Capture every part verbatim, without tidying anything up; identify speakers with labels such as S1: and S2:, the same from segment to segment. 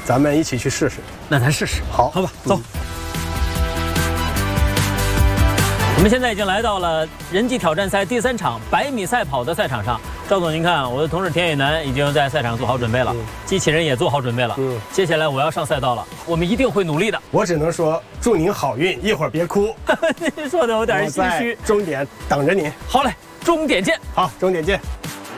S1: 咱们一起去试试。
S2: 那咱试试。
S1: 好，
S2: 好吧，走。嗯我们现在已经来到了人机挑战赛第三场百米赛跑的赛场上。赵总，您看，我的同事田宇南已经在赛场做好准备了，嗯、机器人也做好准备了。嗯，接下来我要上赛道了，我们一定会努力的。
S1: 我只能说祝您好运，一会儿别哭。
S2: 您说的有点心虚。
S1: 终点等着您。
S2: 好嘞，终点见。
S1: 好，终点见。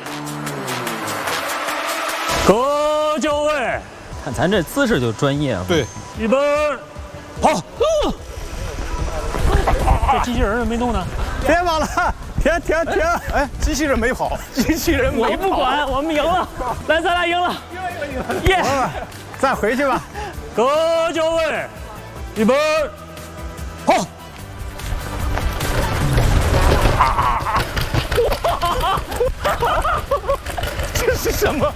S2: 各就位，看咱这姿势就专业啊。
S3: 对，
S2: 预备，跑。呃这机器人没动呢，
S1: 别跑了，停停停！哎，机器人没跑，机器人没跑。
S2: 我不管，我们赢了，来，咱俩赢了，耶！
S1: 再回去吧。
S2: 各就位，预备，跑！
S1: 这是什么？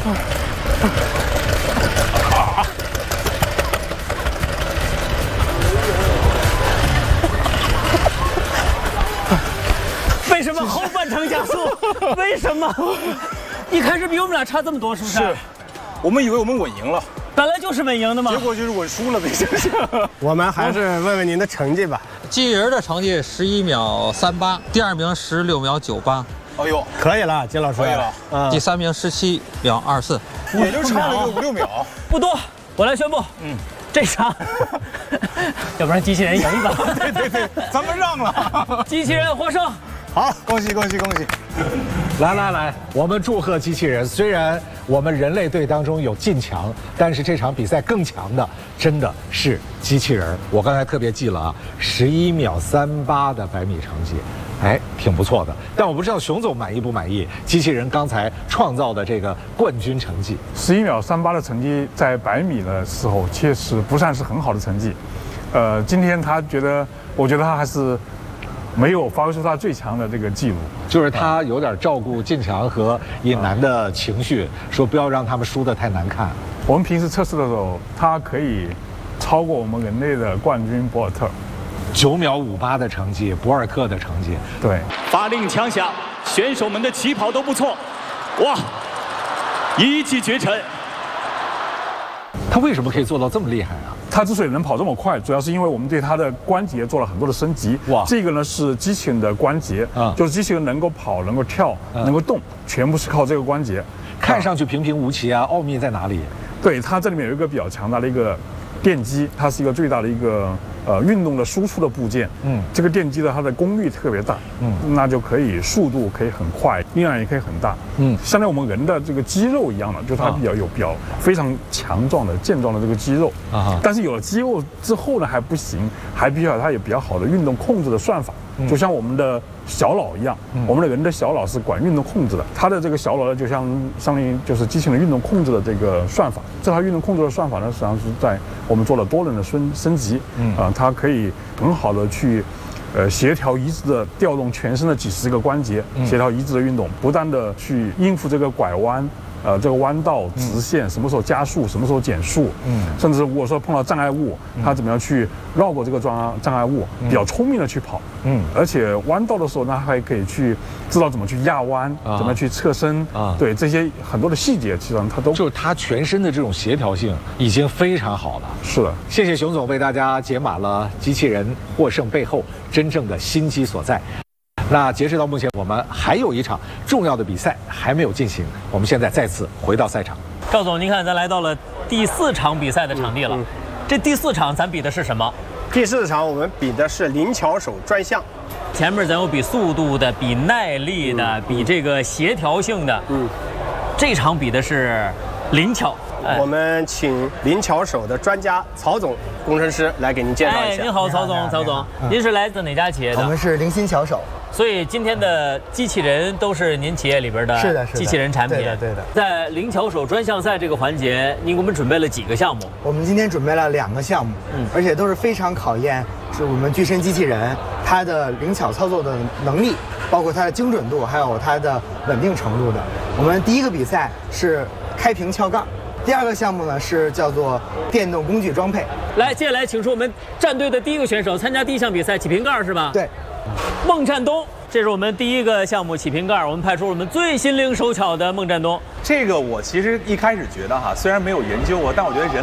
S2: 为什么后半程加速？为什么？一开始比我们俩差这么多，是不是？
S3: 是，我们以为我们稳赢了，
S2: 本来就是稳赢的嘛。
S3: 结果就是稳输了呗，这是。
S1: 我们还是问问您的成绩吧。
S4: 机器人的成绩十一秒三八，第二名十六秒九八。
S3: 哎呦，
S1: 可以了，金老师。
S3: 可以了。
S1: 嗯。
S4: 第三名十七秒二四，
S3: 也就差了个五六秒，
S2: 不多。我来宣布，嗯，这场，要不然机器人赢一把。
S3: 对对对，咱们让了，
S2: 机器人获胜。
S3: 好，恭喜恭喜恭喜！
S5: 来来来，我们祝贺机器人。虽然我们人类队当中有劲强，但是这场比赛更强的真的是机器人。我刚才特别记了啊，十一秒三八的百米成绩，哎，挺不错的。但我不知道熊总满意不满意机器人刚才创造的这个冠军成绩。
S6: 十一秒三八的成绩在百米的时候确实不算是很好的成绩。呃，今天他觉得，我觉得他还是没有发挥出他最强的这个记录，
S5: 就是他有点照顾进强和尹楠的情绪，说不要让他们输得太难看。
S6: 我们平时测试的时候，他可以超过我们人类的冠军博尔特，
S5: 九秒五八的成绩，博尔特的成绩。
S6: 对，
S7: 发令枪响，选手们的起跑都不错，哇，一骑绝尘。
S5: 他为什么可以做到这么厉害啊？
S6: 他之所以能跑这么快，主要是因为我们对他的关节做了很多的升级。哇，这个呢是机器人的关节，啊，就是机器人能够跑、能够跳、啊、能够动，全部是靠这个关节。
S5: 看上去平平无奇啊，奥秘在哪里？
S6: 对，它这里面有一个比较强大的一个电机，它是一个最大的一个呃运动的输出的部件。嗯，这个电机呢，它的功率特别大，嗯，那就可以速度可以很快，力量也可以很大。嗯，相当于我们人的这个肌肉一样的，就是它比较有比较非常强壮的健壮的这个肌肉啊。但是有了肌肉之后呢，还不行，还必须要它有比较好的运动控制的算法。就像我们的小脑一样，嗯、我们的人的小脑是管运动控制的，它的这个小脑呢，就像相当于就是机器人运动控制的这个算法。这套运动控制的算法呢，实际上是在我们做了多轮的升升级，嗯啊、呃，它可以很好的去，呃，协调一致的调动全身的几十个关节，嗯、协调一致的运动，不断的去应付这个拐弯。呃，这个弯道、直线，什么时候加速，什么时候减速，嗯，甚至如果说碰到障碍物，它怎么样去绕过这个障障碍物，比较聪明的去跑，嗯，而且弯道的时候呢，还可以去知道怎么去压弯，怎么样去侧身，啊，对这些很多的细节，其实上它都
S5: 就是它全身的这种协调性已经非常好了。
S6: 是的，
S5: 谢谢熊总为大家解码了机器人获胜背后真正的心机所在。那截止到目前，我们还有一场重要的比赛还没有进行。我们现在再次回到赛场。
S2: 赵总，您看，咱来到了第四场比赛的场地了。嗯嗯、这第四场咱比的是什么？
S1: 第四场我们比的是灵巧手专项。
S2: 前面咱有比速度的，比耐力的，嗯、比这个协调性的。嗯，这场比的是灵巧。
S1: 哎、我们请灵巧手的专家曹总工程师来给您介绍一下。
S2: 哎，您好，曹总，曹总，您是来自哪家企业的？
S8: 我们是灵心巧手。
S2: 所以今天的机器人都是您企业里边的
S8: 是的
S2: 机器人产品。
S8: 对的，对的。
S2: 在灵巧手专项赛这个环节，您给我们准备了几个项目？
S8: 我们今天准备了两个项目，嗯，而且都是非常考验是我们具身机器人它的灵巧操作的能力，包括它的精准度，还有它的稳定程度的。我们第一个比赛是开瓶撬杠。第二个项目呢是叫做电动工具装配。
S2: 来，接下来请出我们战队的第一个选手参加第一项比赛起瓶盖是吧？
S8: 对，
S2: 孟占东，这是我们第一个项目起瓶盖，我们派出我们最心灵手巧的孟占东。
S3: 这个我其实一开始觉得哈，虽然没有研究过，但我觉得人